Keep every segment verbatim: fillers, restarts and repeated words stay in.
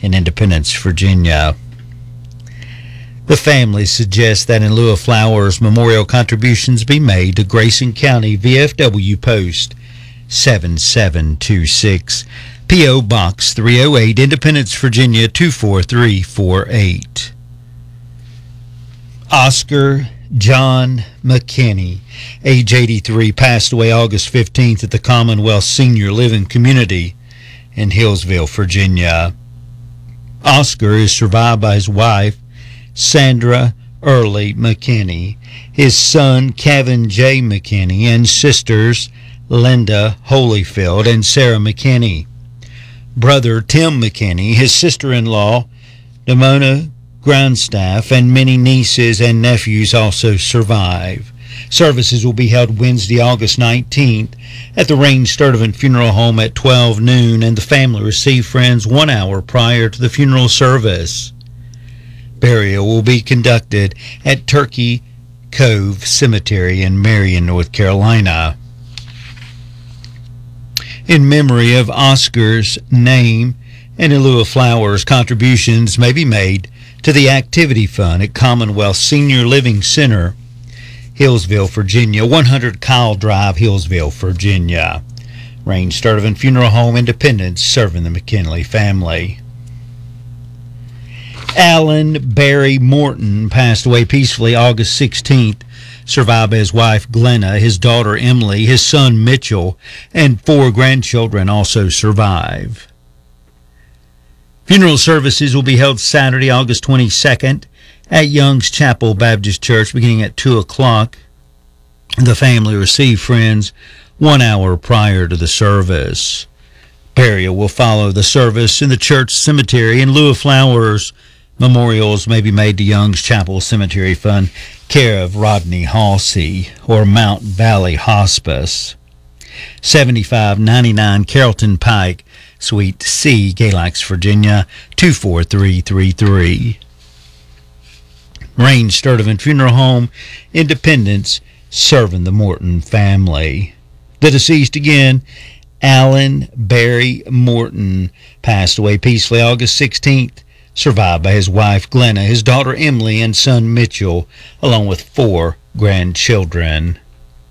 in Independence, Virginia. The family suggests that in lieu of flowers, memorial contributions be made to Grayson County V F W Post seven seven two six, P O. Box three oh eight, Independence, Virginia two four three four eight. Oscar John McKinney, age eighty-three, passed away August fifteenth at the Commonwealth Senior Living Community in Hillsville, Virginia. Oscar is survived by his wife, Sandra Early McKinney, his son, Kevin J. McKinney, and sisters, Linda Holyfield and Sarah McKinney. Brother, Tim McKinney, his sister-in-law, Damona Grandstaff, and many nieces and nephews also survive. Services will be held Wednesday, August nineteenth at the Range Sturdivant Funeral Home at twelve noon, and the family receive friends one hour prior to the funeral service. Burial will be conducted at Turkey Cove Cemetery in Marion, North Carolina. In memory of Oscar's name and in lieu of flowers, contributions may be made to the Activity Fund at Commonwealth Senior Living Center, Hillsville, Virginia, one hundred Kyle Drive, Hillsville, Virginia. Range Sturdivant Funeral Home, Independence, serving the McKinley family. Alan Barry Morton passed away peacefully August sixteenth, survived by his wife Glenna, his daughter Emily, his son Mitchell, and four grandchildren also survive. Funeral services will be held Saturday, August twenty-second at Young's Chapel Baptist Church beginning at two o'clock. The family received friends one hour prior to the service. Burial will follow the service in the church cemetery. In lieu of flowers, memorials may be made to Young's Chapel Cemetery Fund, care of Rodney Halsey, or Mount Valley Hospice. seventy-five ninety-nine Carrollton Pike, Suite C, Galax, Virginia, two four three three three. Range Sturdivant Funeral Home, Independence, serving the Morton family. The deceased again, Alan Barry Morton, passed away peacefully August sixteenth, survived by his wife Glenna, his daughter Emily, and son Mitchell, along with four grandchildren.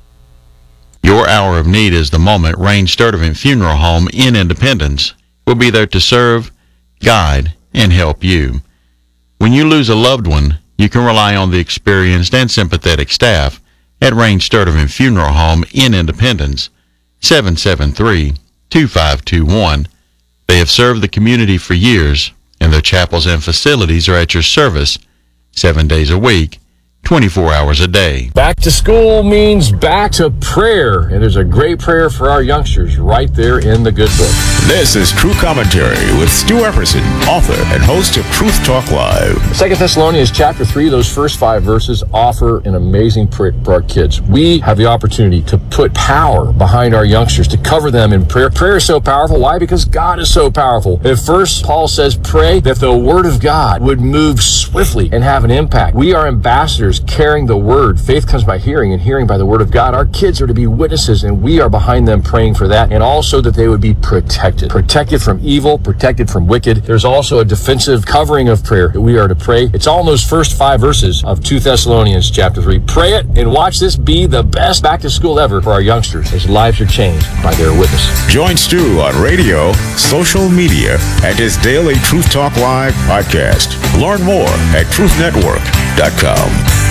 Your hour of need is the moment. Range Sturdivant Funeral Home in Independence will be there to serve, guide, and help you. When you lose a loved one, you can rely on the experienced and sympathetic staff at Range Sturdivant Funeral Home in Independence, seven seven three, two five two one. They have served the community for years, and their chapels and facilities are at your service seven days a week, twenty-four hours a day. Back to school means back to prayer, and there's a great prayer for our youngsters right there in the good book. This is True Commentary with Stu Epperson, author and host of Truth Talk Live. Second Thessalonians chapter three, those first five verses offer an amazing prayer for our kids. We have the opportunity to put power behind our youngsters, to cover them in prayer. Prayer is so powerful. Why? Because God is so powerful. At first, Paul says, pray that the word of God would move swiftly and have an impact. We are ambassadors carrying the word. Faith comes by hearing, and hearing by the word of God. Our kids are to be witnesses, and we are behind them praying for that, and also that they would be protected. Protected from evil, protected from wicked. There's also a defensive covering of prayer that we are to pray. It's all in those first five verses of Second Thessalonians chapter three. Pray it and watch this be the best back to school ever for our youngsters as lives are changed by their witness. Join Stu on radio, social media, and his daily Truth Talk Live podcast. Learn more at truth network dot com.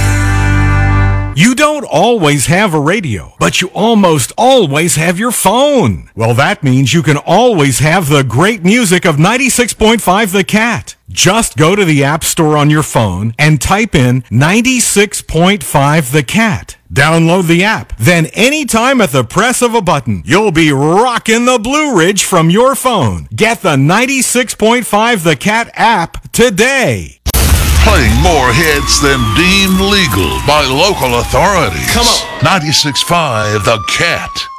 You don't always have a radio, but you almost always have your phone. Well, that means you can always have the great music of ninety-six point five The Cat. Just go to the App Store on your phone and type in ninety-six point five The Cat. Download the app. Then anytime at the press of a button, you'll be rocking the Blue Ridge from your phone. Get the ninety-six point five The Cat app today. Playing more hits than deemed legal by local authorities. Come on. ninety-six point five The Cat.